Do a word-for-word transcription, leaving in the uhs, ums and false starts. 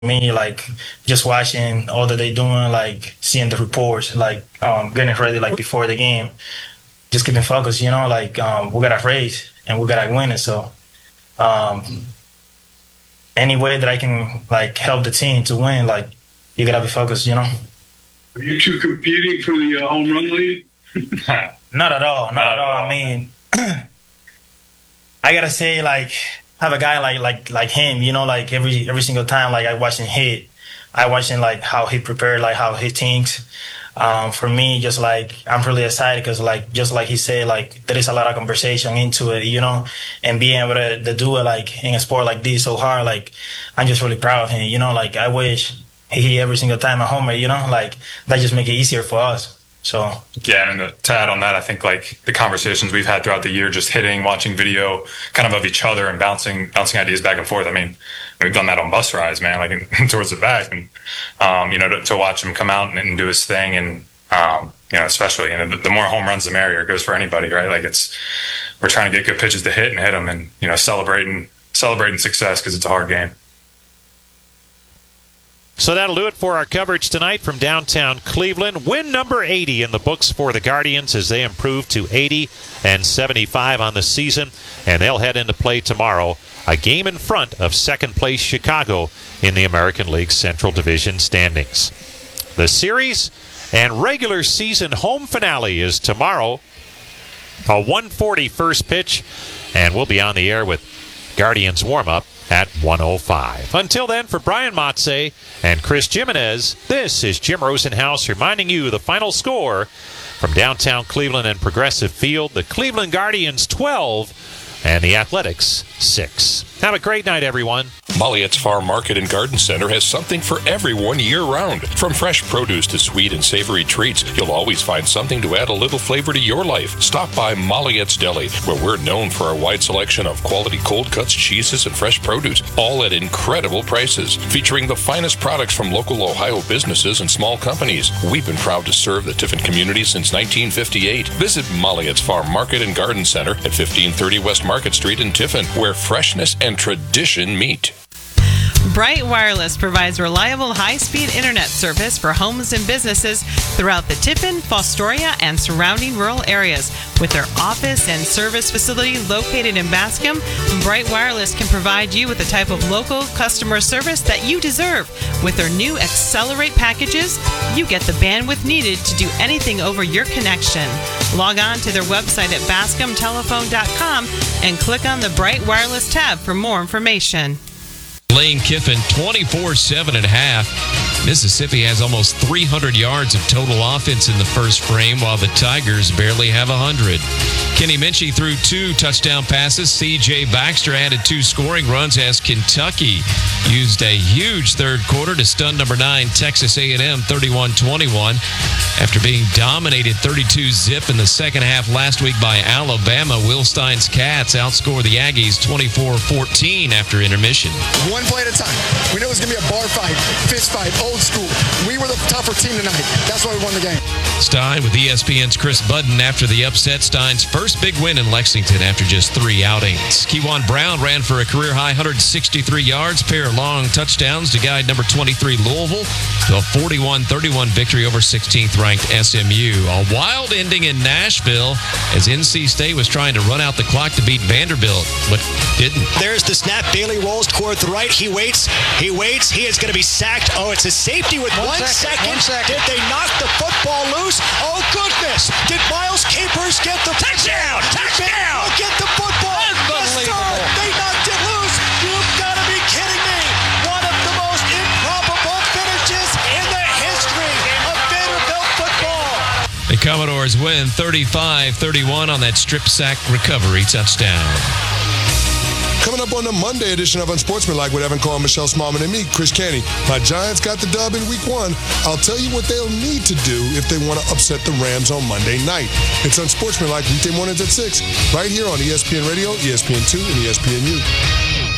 me, like just watching all that they doing, like seeing the reports, like um, getting ready, like before the game, just keeping focused. You know, like um, we gotta race and we gotta win it. So um, any way that I can like help the team to win, like you gotta be focused. You know. Are you two competing for the uh, home run lead? Not at all. Not, not at all. all. I mean, I gotta say, like, have a guy like like like him. You know, like every every single time, like I watch him hit, I watch him like how he prepared, like how he thinks. Um, for me, just like I'm really excited because, like, just like he said, like there is a lot of conversation into it, you know, and being able to, to do it like in a sport like this so hard, like I'm just really proud of him. You know, like I wish he hit every single time a homer. You know, like that just make it easier for us. So yeah, and to add on that, I think like the conversations we've had throughout the year, just hitting, watching video, kind of of each other and bouncing bouncing ideas back and forth. I mean, we've done that on bus rides, man, like in, towards the back, and um, you know, to, to watch him come out and, and do his thing, and um, you know, especially, you know, the, the more home runs, the merrier. It goes for anybody, right? Like it's we're trying to get good pitches to hit and hit them, and you know, celebrating celebrating success because it's a hard game. So that'll do it for our coverage tonight from downtown Cleveland. Win number eighty in the books for the Guardians as they improve to eighty and seventy-five on the season. And they'll head into play tomorrow, a game in front of second place Chicago in the American League Central Division standings. The series and regular season home finale is tomorrow. A one forty first pitch, and we'll be on the air with Guardians warm-up at one oh five. Until then, for Brian Motze and Chris Jimenez, this is Jim Rosenhaus reminding you the final score from downtown Cleveland and Progressive Field. The Cleveland Guardians twelve and the Athletics six. Have a great night, everyone. Molliette's Farm Market and Garden Center has something for everyone year-round. From fresh produce to sweet and savory treats, you'll always find something to add a little flavor to your life. Stop by Molliette's Deli, where we're known for our wide selection of quality cold cuts, cheeses, and fresh produce, all at incredible prices. Featuring the finest products from local Ohio businesses and small companies. We've been proud to serve the Tiffin community since nineteen fifty-eight. Visit Molliette's Farm Market and Garden Center at fifteen thirty West Market Street in Tiffin, where freshness and tradition meet. Bright Wireless provides reliable high-speed internet service for homes and businesses throughout the Tiffin, Fostoria, and surrounding rural areas. With their office and service facility located in Bascom, Bright Wireless can provide you with the type of local customer service that you deserve. With their new Accelerate packages, you get the bandwidth needed to do anything over your connection. Log on to their website at bascom telephone dot com and click on the Bright Wireless tab for more information. Lane Kiffin, twenty-four seven and a half. Mississippi has almost three hundred yards of total offense in the first frame, while the Tigers barely have one hundred. Kenny Minchie threw two touchdown passes. C J Baxter added two scoring runs as Kentucky used a huge third quarter to stun number nine Texas A and M thirty-one twenty-one. After being dominated thirty-two zip in the second half last week by Alabama, Will Stein's Cats outscored the Aggies twenty-four fourteen after intermission. One play at a time. We knew it was going to be a bar fight, fist fight, old school. We were the tougher team tonight. That's why we won the game. Stein with E S P N's Chris Budden after the upset. Stein's first big win in Lexington after just three outings. Kewan Brown ran for a career-high one hundred sixty-three yards, pair of long touchdowns to guide number twenty-three Louisville to a forty-one thirty-one victory over sixteenth-ranked S M U. A wild ending in Nashville as N C State was trying to run out the clock to beat Vanderbilt, but didn't. There's the snap. Bailey rolls toward the right. He waits. He waits. He is going to be sacked. Oh, it's a safety with one, one second. second. One second. Did they knock the football loose? Oh, goodness. Did Miles Capers get the touchdown? Touchdown. Look at the football. Unbelievable. Yes, they knocked it loose. You've got to be kidding me. One of the most improbable finishes in the history of Vanderbilt football. The Commodores win thirty-five thirty-one on that strip sack recovery touchdown. Coming up on the Monday edition of Unsportsmanlike with Evan Cole, Michelle Smallman, and me, Chris Canty. My Giants got the dub in week one. I'll tell you what they'll need to do if they want to upset the Rams on Monday night. It's Unsportsmanlike weekday mornings at six, right here on E S P N Radio, E S P N two, and E S P N U.